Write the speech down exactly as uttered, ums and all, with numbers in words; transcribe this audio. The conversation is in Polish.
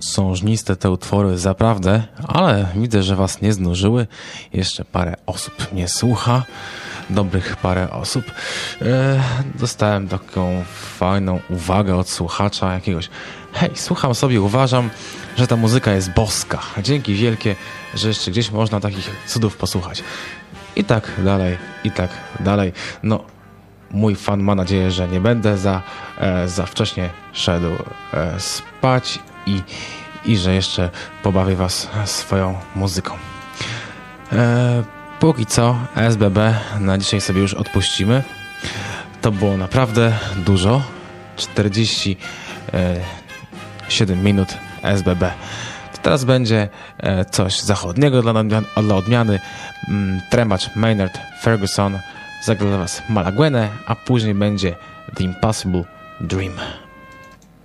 sążniste te utwory zaprawdę, ale widzę, że was nie znużyły. Jeszcze parę osób mnie słucha. Dobrych parę osób. E, dostałem taką fajną uwagę od słuchacza jakiegoś. Hej, słucham sobie, uważam, że ta muzyka jest boska. Dzięki wielkie, że jeszcze gdzieś można takich cudów posłuchać. I tak dalej, i tak dalej. No, mój fan ma nadzieję, że nie będę za, e, za wcześnie szedł e, spać i, i że jeszcze pobawię was swoją muzyką. E, póki co S B B na dzisiaj sobie już odpuścimy. To było naprawdę dużo. czterdzieści siedem minut S B B. To teraz będzie e, coś zachodniego dla, odmiany, dla odmiany. Mm, trębacz Maynard Ferguson zagra dla was Malaguenę, a później będzie The Impossible Dream.